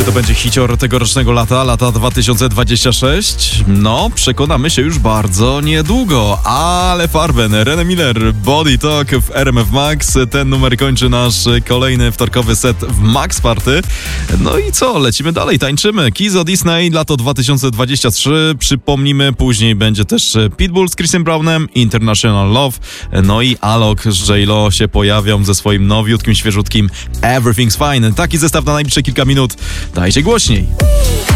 to będzie hicior tegorocznego lata 2026? No, przekonamy się już bardzo niedługo. Ale Farben, René Miller, Body Talk w RMF Max. Ten numer kończy nasz kolejny wtorkowy set w Max Party. No i co? Lecimy dalej, tańczymy. Kizo Disney, lato 2023. Przypomnimy, później będzie też Pitbull z Chrisem Brownem, International Love. No i Alok z J-Lo się pojawią ze swoim nowiutkim, świeżutkim Everything's Fine. Taki zestaw na najbliższe kilka minut. Dajcie głośniej.